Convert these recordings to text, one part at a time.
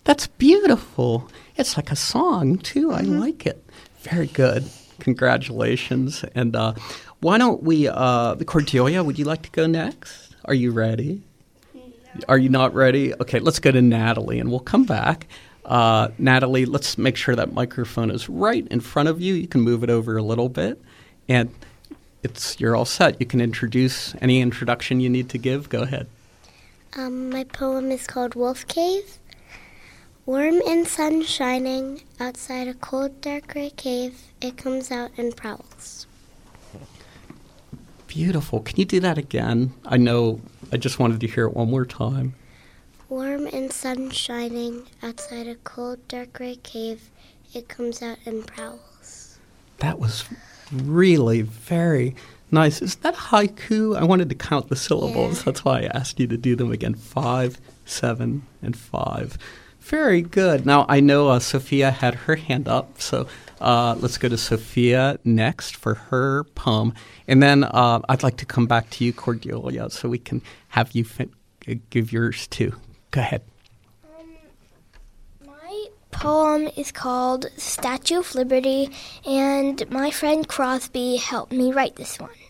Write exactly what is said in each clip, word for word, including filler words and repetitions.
That's beautiful. It's like a song, too. I Mm-hmm. like it. Very good. Congratulations. And uh, why don't we, uh, Cordelia, would you like to go next? Are you ready? No. Are you not ready? Okay, let's go to Natalie, and we'll come back. Uh, Natalie, let's make sure that microphone is right in front of you. You can move it over a little bit. And it's you're all set. You can introduce any introduction you need to give. Go ahead. Um, my poem is called Wolf Cave. Warm and sun shining outside a cold, dark gray cave, it comes out and prowls. Beautiful. Can you do that again? I know I just wanted to hear it one more time. Warm and sun shining outside a cold, dark gray cave, it comes out and prowls. That was really very nice. Is that haiku? I wanted to count the syllables. Yeah. That's why I asked you to do them again. Five, seven, and five. Very good. Now, I know uh, Sophia had her hand up, so uh, let's go to Sophia next for her poem. And then uh, I'd like to come back to you, Cordelia, so we can have you fin- give yours too. Go ahead. Um, my poem is called Statue of Liberty, and my friend Crosby helped me write this one.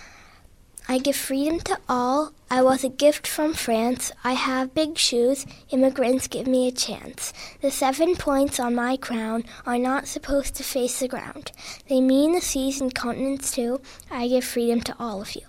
I give freedom to all. I was a gift from France. I have big shoes. Immigrants give me a chance. The seven points on my crown are not supposed to face the ground. They mean the seas and continents too. I give freedom to all of you.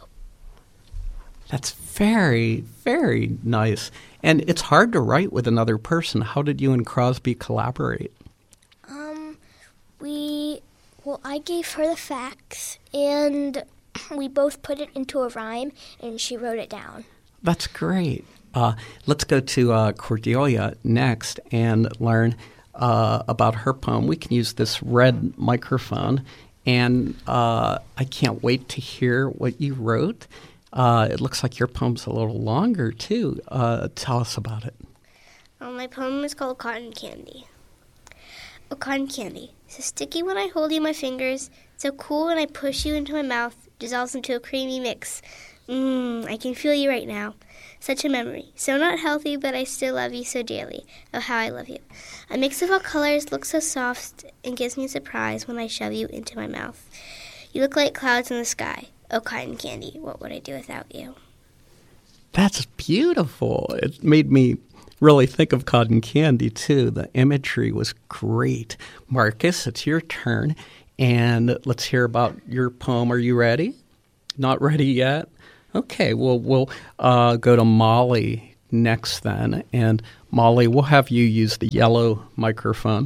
That's very, very nice. And it's hard to write with another person. How did you and Crosby collaborate? Um, we, well, I gave her the facts, and we both put it into a rhyme, and she wrote it down. That's great. Uh, let's go to uh, Cordelia next and learn uh, about her poem. We can use this red microphone, and uh, I can't wait to hear what you wrote. Uh, it looks like your poem's a little longer, too. Uh, tell us about it. Um, my poem is called Cotton Candy. Oh, cotton candy, so sticky when I hold you in my fingers, so cool when I push you into my mouth, dissolves into a creamy mix. Mmm, I can feel you right now. Such a memory. So not healthy, but I still love you so dearly. Oh, how I love you. A mix of all colors looks so soft and gives me a surprise when I shove you into my mouth. You look like clouds in the sky. Oh, cotton candy, what would I do without you? That's beautiful. It made me really think of cotton candy, too. The imagery was great. Marcus, it's your turn. And let's hear about your poem. Are you ready? Not ready yet? Okay, well, we'll uh, go to Molly next then. And Molly, we'll have you use the yellow microphone.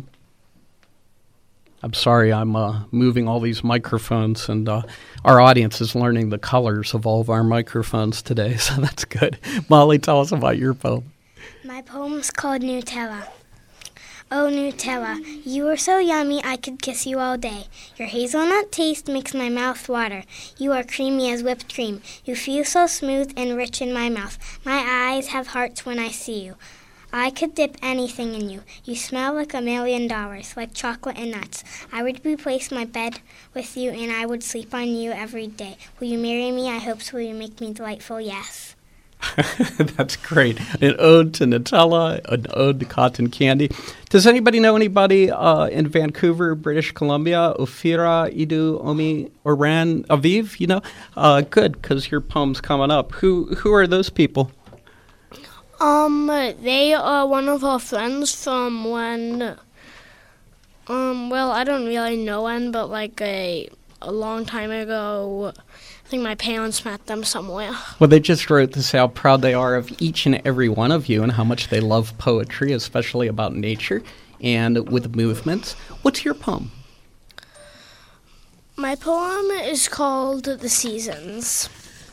I'm sorry, I'm uh, moving all these microphones, and uh, our audience is learning the colors of all of our microphones today, so that's good. Molly, tell us about your poem. My poem is called Nutella. Oh, Nutella, you are so yummy I could kiss you all day. Your hazelnut taste makes my mouth water. You are creamy as whipped cream. You feel so smooth and rich in my mouth. My eyes have hearts when I see you. I could dip anything in you. You smell like a million dollars, like chocolate and nuts. I would replace my bed with you, and I would sleep on you every day. Will you marry me? I hope so. Will you make me delightful? Yes. That's great. An ode to Nutella, an ode to cotton candy. Does anybody know anybody uh, in Vancouver, British Columbia? Ophira, Idu, Omi, Oran, Aviv, you know? Uh, good, because your poem's coming up. Who Who are those people? Um, they are one of our friends from when, um, well, I don't really know when, but like a, a long time ago. I think my parents met them somewhere. Well, they just wrote to say how proud they are of each and every one of you and how much they love poetry, especially about nature and with movements. What's your poem? My poem is called The Seasons.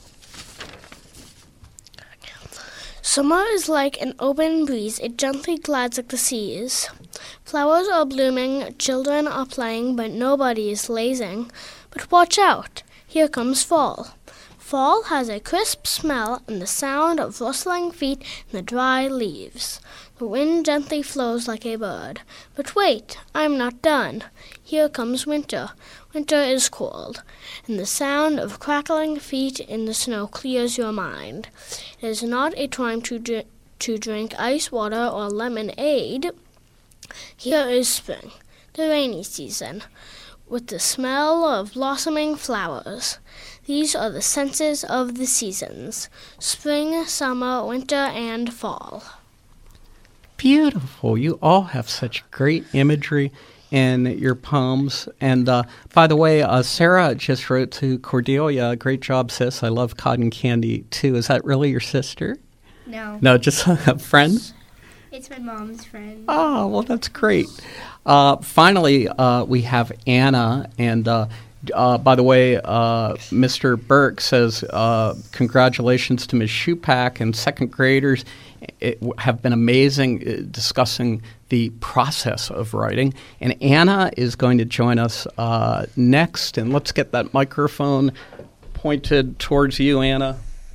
Summer is like an open breeze, it gently glides like the seas. Flowers are blooming, children are playing, but nobody is lazing. But watch out, here comes fall. Fall has a crisp smell and the sound of rustling feet in the dry leaves. The wind gently flows like a bird. But wait, I'm not done. Here comes winter. Winter is cold, and the sound of crackling feet in the snow clears your mind. It is not a time to, dr- to drink ice water or lemonade, here is spring, the rainy season, with the smell of blossoming flowers. These are the senses of the seasons: spring, summer, winter, and fall. Beautiful. You all have such great imagery in your poems. And uh, by the way, uh, Sarah just wrote to Cordelia, great job, sis. I love cotton candy, too. Is that really your sister? No. No, just a friend? It's my mom's friend. Oh, well, that's great. Uh, finally, uh, we have Anna. And uh, uh, by the way, uh, Mister Burke says, uh, congratulations to Miz Shupak, and second graders it, have been amazing uh, discussing the process of writing. And Anna is going to join us uh, next. And let's get that microphone pointed towards you, Anna.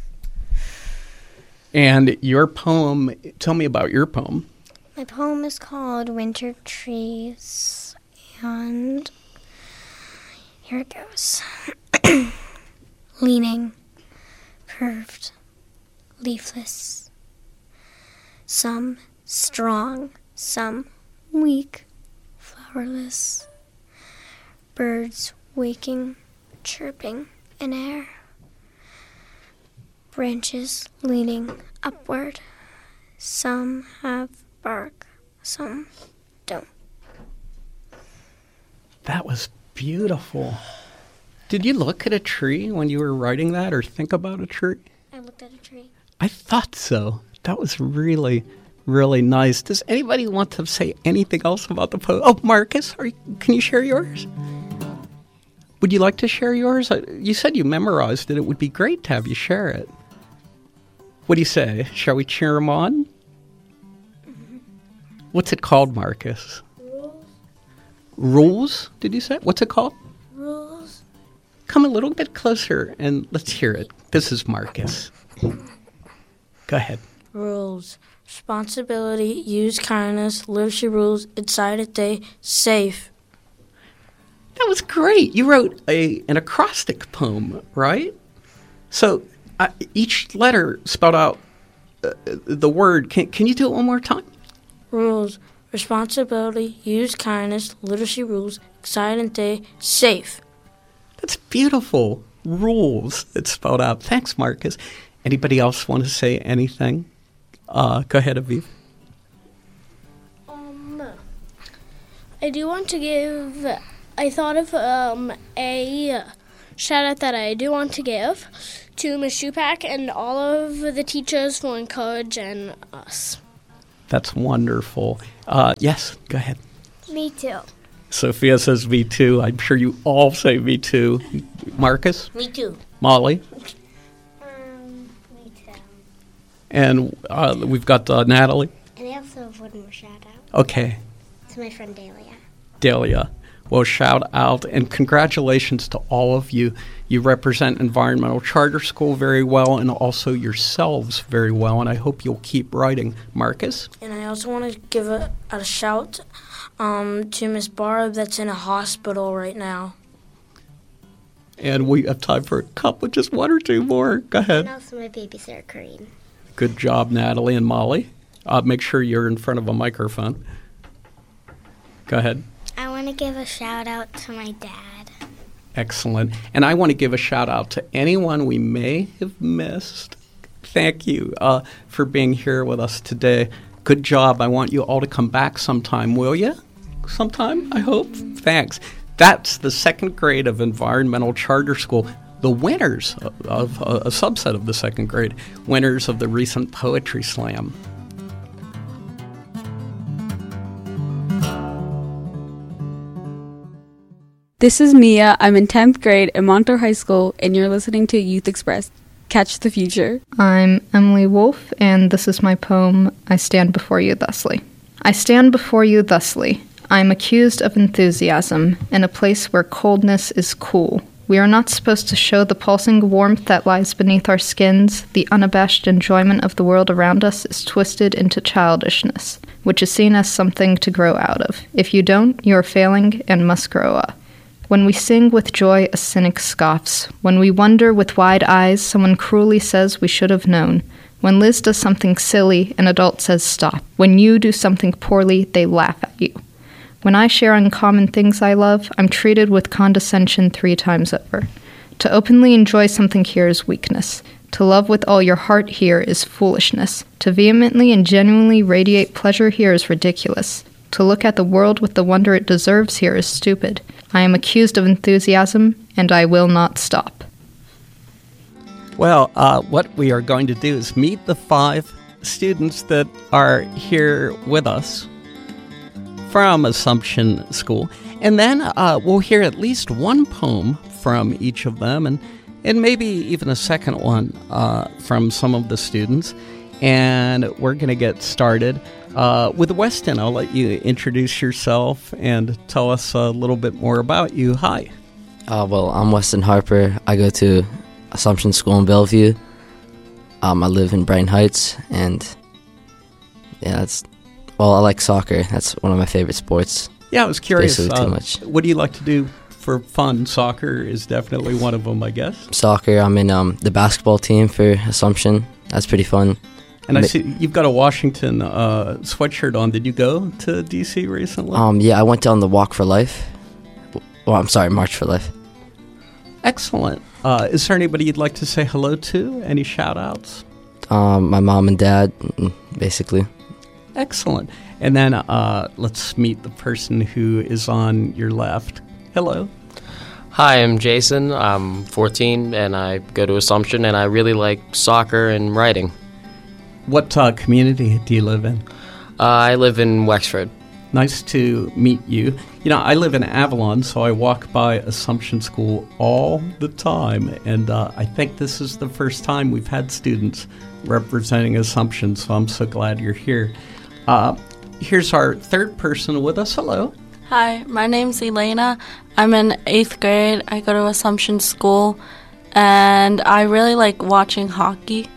And your poem, tell me about your poem. My poem is called Winter Trees, and here it goes. Leaning, curved, leafless, some strong, some weak, flowerless, birds waking, chirping in air, branches leaning upward, some have bark, some don't. That was beautiful. Did you look at a tree when you were writing that, or think about a tree? I looked at a tree. I thought so. That was really, really nice. Does anybody want to say anything else about the poem? Oh, Marcus, are you, can you share yours? Would you like to share yours? You said you memorized it. It would be great to have you share it. What do you say? Shall we cheer him on? Mm-hmm. What's it called, Marcus? Rules. Rules, did you say? What's it called? Rules. Come a little bit closer and let's hear it. This is Marcus. Go ahead. Rules. Responsibility, use kindness, live your rules, inside a day, safe. That was great. You wrote a an acrostic poem, right? So uh, each letter spelled out uh, the word. Can, can you do it one more time? Rules. Responsibility, use kindness, literacy rules, exciting day, safe. That's beautiful. Rules. It's spelled out. Thanks, Marcus. Anybody else want to say anything? Uh, go ahead, Aviv. Um, I do want to give... I thought of um, a shout-out that I do want to give to Miz Shupak and all of the teachers for encouraging us. That's wonderful. Uh, yes, go ahead. Me too. Sophia says me too. I'm sure you all say me too. Marcus? Me too. Molly? Um, me too. And uh, we've got uh, Natalie. And I also have one more shout out Okay, to my friend Delia. Delia. Well, shout out and congratulations to all of you. You represent Environmental Charter School very well and also yourselves very well, and I hope you'll keep writing. Marcus? And I also want to give a, a shout um, to Miss Barb that's in a hospital right now. And we have time for a couple, just one or two more. Go And ahead. also my babysitter, Corrine. Good job, Natalie and Molly. Uh, make sure you're in front of a microphone. Go ahead. I want to give a shout out to my dad. Excellent. And I want to give a shout out to anyone we may have missed. Thank you uh, for being here with us today. Good job. I want you all to come back sometime, will you? Sometime, I hope. Thanks. That's the second grade of Environmental Charter School, the winners of, of uh, a subset of the second grade, winners of the recent Poetry Slam. This is Mia. I'm in tenth grade at Montour High School, and you're listening to Youth Express. Catch the future. I'm Emily Wolfe, and this is my poem, I Stand Before You Thusly. I stand before you thusly. I am accused of enthusiasm in a place where coldness is cool. We are not supposed to show the pulsing warmth that lies beneath our skins. The unabashed enjoyment of the world around us is twisted into childishness, which is seen as something to grow out of. If you don't, you are failing and must grow up. When we sing with joy, a cynic scoffs. When we wonder with wide eyes, someone cruelly says we should have known. When Liz does something silly, an adult says stop. When you do something poorly, they laugh at you. When I share uncommon things I love, I'm treated with condescension three times over. To openly enjoy something here is weakness. To love with all your heart here is foolishness. To vehemently and genuinely radiate pleasure here is ridiculous. To look at the world with the wonder it deserves here is stupid. I am accused of enthusiasm, and I will not stop. Well, uh, what we are going to do is meet the five students that are here with us from Assumption School, and then uh, we'll hear at least one poem from each of them, and, and maybe even a second one uh, from some of the students, and we're going to get started. Uh, with Weston, I'll let you introduce yourself and tell us a little bit more about you. Hi. Uh, well, I'm Weston Harper. I go to Assumption School in Bellevue. Um, I live in Brighton Heights, and yeah, that's, well, I like soccer. That's one of my favorite sports. Yeah, I was curious. Basically too uh, much. What do you like to do for fun? Soccer is definitely one of them, I guess. Soccer, I'm in um, the basketball team for Assumption. That's pretty fun. And I see you've got a Washington uh, sweatshirt on. Did you go to D C recently? Um, yeah, I went down the Walk for Life. Well, I'm sorry, March for Life. Excellent. Uh, is there anybody you'd like to say hello to? Any shout-outs? Um, my mom and dad, basically. Excellent. And then uh, let's meet the person who is on your left. Hello. Hi, I'm Jason. I'm fourteen, and I go to Assumption, and I really like soccer and writing. What uh, community do you live in? Uh, I live in Wexford. Nice to meet you. You know, I live in Avalon, so I walk by Assumption School all the time, and uh, I think this is the first time we've had students representing Assumption, so I'm so glad you're here. Uh, here's our third person with us. Hello. Hi, my name's Elena. I'm in eighth grade. I go to Assumption School, and I really like watching hockey.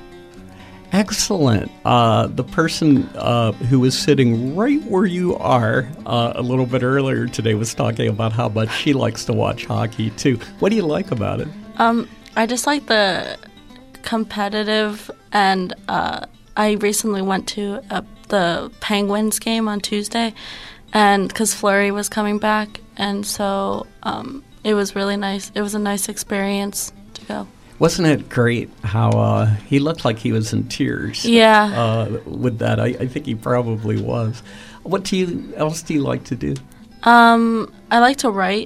Excellent. Uh, the person uh, who was sitting right where you are uh, a little bit earlier today was talking about how much she likes to watch hockey, too. What do you like about it? Um, I just like the competitive, and uh, I recently went to a, the Penguins game on Tuesday, and because Fleury was coming back, and so um, it was really nice. It was a nice experience to go. Wasn't it great how uh, he looked like he was in tears? Yeah. Uh, with that, I, I think he probably was. What do you else do you like to do? Um, I like to write.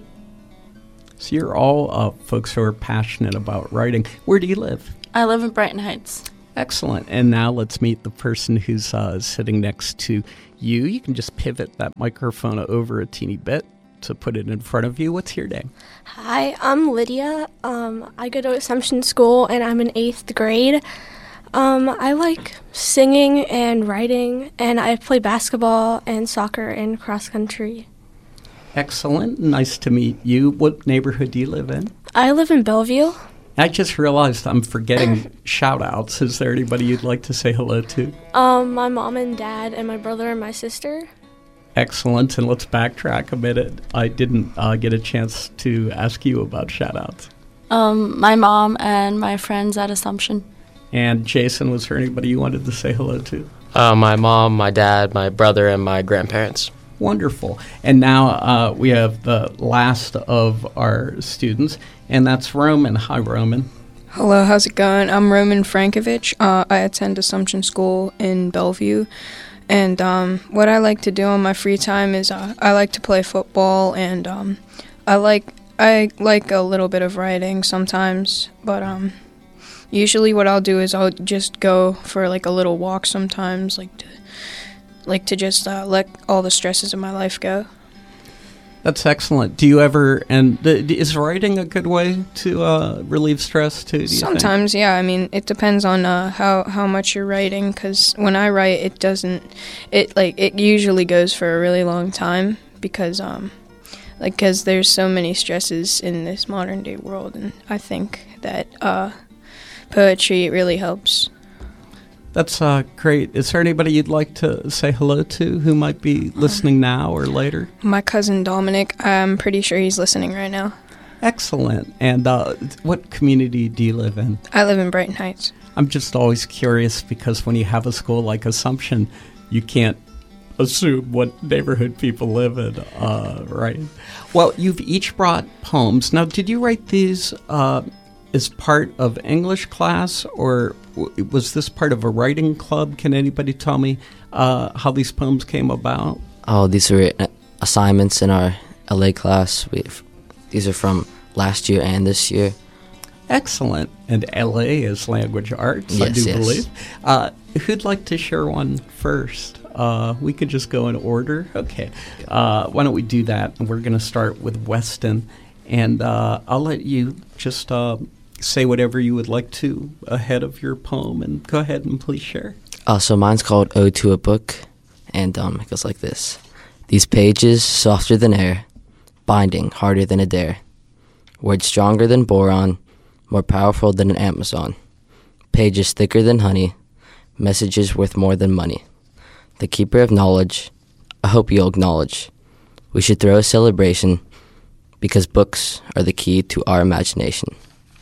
So you're all uh, folks who are passionate about writing. Where do you live? I live in Brighton Heights. Excellent. And now let's meet the person who's uh, sitting next to you. You can just pivot that microphone over a teeny bit to put it in front of you. What's your name? Hi, I'm Lydia. Um, I go to Assumption School, and I'm in eighth grade. Um, I like singing and writing, and I play basketball and soccer and cross country. Excellent. Nice to meet you. What neighborhood do you live in? I live in Bellevue. I just realized I'm forgetting shout-outs. Is there anybody you'd like to say hello to? Um, my mom and dad and my brother and my sister. Excellent. And let's backtrack a minute. I didn't uh, get a chance to ask you about shout-outs. Um, my mom and my friends at Assumption. And Jason, was there anybody you wanted to say hello to? Uh, my mom, my dad, my brother, and my grandparents. Wonderful. And now uh, we have the last of our students, and that's Roman. Hi, Roman. Hello, how's it going? I'm Roman Frankovich. Uh, I attend Assumption School in Bellevue. And um, what I like to do on my free time is uh, I like to play football, and um, I like I like a little bit of writing sometimes. But um, usually, what I'll do is I'll just go for like a little walk sometimes, like to like to just uh, let all the stresses of my life go. That's excellent. Do you ever, and th- is writing a good way to uh, relieve stress too? Do you Sometimes, think? yeah. I mean, it depends on uh, how how much you're writing. Because when I write, it doesn't. It like it usually goes for a really long time because um, like because there's so many stresses in this modern day world, and I think that uh, poetry really helps. That's uh, great. Is there anybody you'd like to say hello to who might be listening now or later? My cousin Dominic, I'm pretty sure he's listening right now. Excellent. And uh, what community do you live in? I live in Brighton Heights. I'm just always curious because when you have a school like Assumption, you can't assume what neighborhood people live in, uh, right? Well, you've each brought poems. Now, did you write these uh, as part of English class, or w- was this part of a writing club? Can anybody tell me uh, how these poems came about? Oh, these were assignments in our L A class. We, these are from last year and this year. Excellent. And L A is language arts, yes, I do yes. believe. Uh, who'd like to share one first? Uh, we could just go in order. Okay. Uh, why don't we do that? We're going to start with Weston. And uh, I'll let you just uh, say whatever you would like to ahead of your poem. And go ahead and please share. Uh, so mine's called Ode to a Book. And um, it goes like this. These pages, softer than air, binding, harder than a dare. Words stronger than boron, more powerful than an Amazon. Pages thicker than honey, messages worth more than money. The keeper of knowledge, I hope you'll acknowledge. We should throw a celebration because books are the key to our imagination.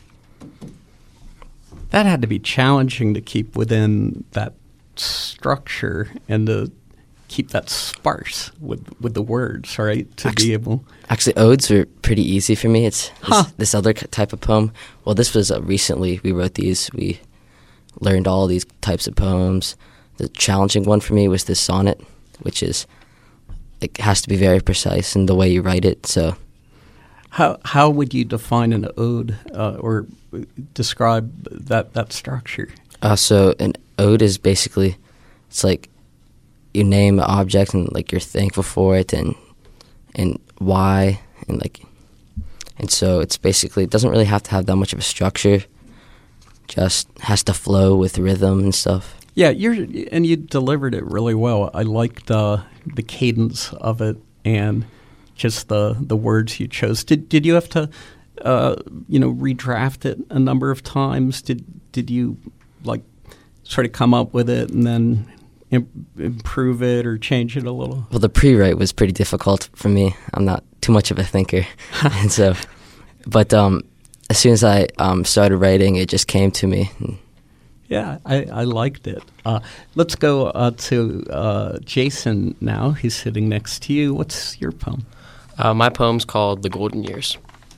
That had to be challenging to keep within that structure and to keep that sparse with with the words, right? To actually, be able. Actually, odes were pretty easy for me. It's this, huh. this other type of poem. Well, this was uh, recently we wrote these. We learned all these types of poems. The challenging one for me was this sonnet, which is it has to be very precise in the way you write it. So, how how would you define an ode uh, or describe that that structure? Uh, so an ode is basically it's like you name an object and like you're thankful for it and and why and like and so it's basically it doesn't really have to have that much of a structure. Just has to flow with rhythm and stuff. Yeah, you're and you delivered it really well. I liked uh, the cadence of it and just the the words you chose. Did did you have to uh, you know redraft it a number of times? Did did you like sort of come up with it and then im- improve it or change it a little? Well, the pre-write was pretty difficult for me. I'm not too much of a thinker, and so but um, as soon as I um, started writing, it just came to me. Yeah, I, I liked it. Uh, let's go uh, to uh, Jason now. He's sitting next to you. What's your poem? Uh, my poem's called The Golden Years.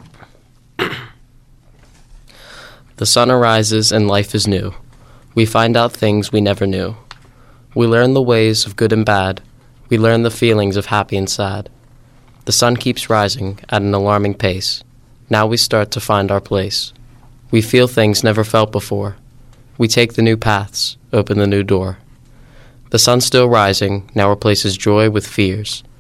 The sun arises and life is new. We find out things we never knew. We learn the ways of good and bad. We learn the feelings of happy and sad. The sun keeps rising at an alarming pace. Now we start to find our place. We feel things never felt before. We take the new paths, open the new door. The sun still rising now replaces joy with fears.